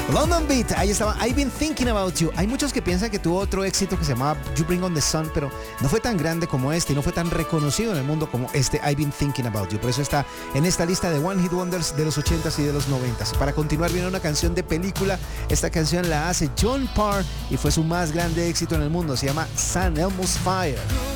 London Beat, ahí estaba I've Been Thinking About You. Hay muchos que piensan que tuvo otro éxito que se llamaba You Bring On The Sun, pero no fue tan grande como este y no fue tan reconocido en el mundo como este I've Been Thinking About You. Por eso está en esta lista de One Hit Wonders de los 80s y de los 90s. Para continuar, viene una canción de película. Esta canción la hace John Parr y fue su más grande éxito en el mundo. Se llama St. Elmo's Fire.